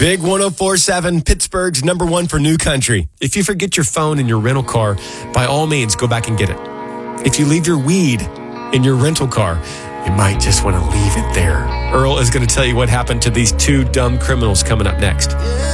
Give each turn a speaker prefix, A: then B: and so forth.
A: Big 104.7, Pittsburgh's number one for new country. If you forget your phone in your rental car, by all means, go back and get it. If you leave your weed in your rental car, you might just want to leave it there. Earl is going to tell you what happened to these two dumb criminals coming up next.